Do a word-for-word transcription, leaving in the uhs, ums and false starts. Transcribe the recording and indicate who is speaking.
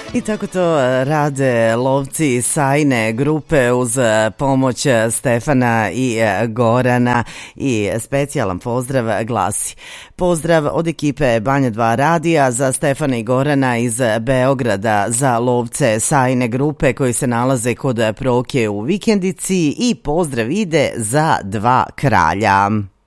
Speaker 1: I tako to rade lovci Sajine grupe uz pomoć Stefana i Gorana i specijalan pozdrav glasi. Pozdrav od ekipe Banja dva radija za Stefana i Gorana iz Beograda, za lovce Sajine grupe koji se nalaze kod Proke u Vikendici i pozdrav ide za dva kralja.